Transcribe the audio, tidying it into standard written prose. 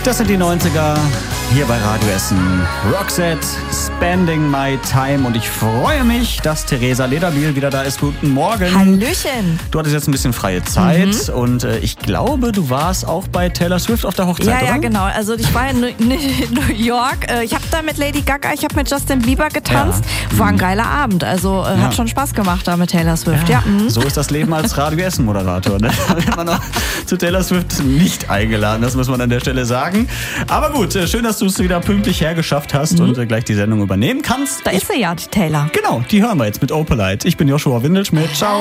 Das sind die 90er hier bei Radio Essen. Roxette, Spending My Time. Und ich freue mich, dass Theresa Lederbiel wieder da ist. Guten Morgen. Hallöchen. Du hattest jetzt ein bisschen freie Zeit und ich glaube, du warst auch bei Taylor Swift auf der Hochzeit, oder? Ja, genau. Also ich war in New York. Ich habe da mit Lady Gaga, ich habe mit Justin Bieber getanzt. War ein geiler Abend. Also hat schon Spaß gemacht da mit Taylor Swift. Ja. So ist das Leben als Radio Essen Moderator. Ne? Da wird man noch zu Taylor Swift nicht eingeladen. Das muss man an der Stelle sagen. Aber gut, schön, dass du es wieder pünktlich hergeschafft hast und gleich die Sendung übernehmen kannst. Da ist sie ja, die Taylor. Genau, die hören wir jetzt mit Opalite. Ich bin Joshua Windelschmidt. Ciao.